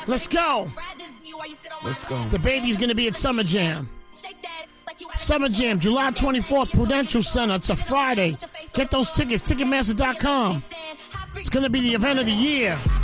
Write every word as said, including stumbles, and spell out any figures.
Let's go. Let's go. The baby's going to be at Summer Jam. Summer Jam, July twenty-fourth, Prudential Center. It's a Friday. Get those tickets, Ticketmaster dot com. It's going to be the event of the year.